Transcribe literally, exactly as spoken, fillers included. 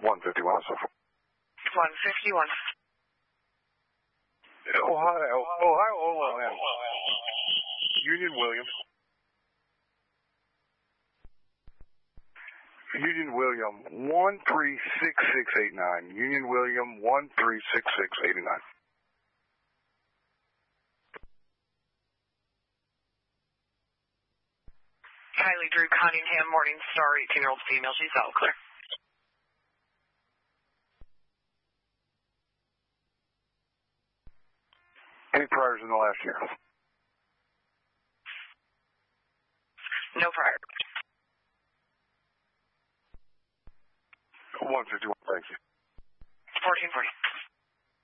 one fifty-one, so forth. one fifty-one. Ohio, Ohio O L M. Union William. Union William, one three six six eight nine. Union William, one three six six eight nine. Kylie Drew Cunningham, Morning Star, eighteen-year-old female. She's all clear. Any priors in the last year? No prior. one fifty-one, thank you. fourteen forty.